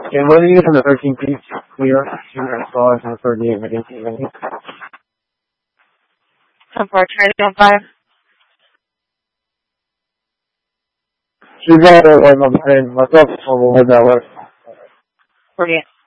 And what are you from the 13 piece clear? $200 and 38 against the 10-4, try on 5. She's got it, like, myself, or we'll head that way. 48.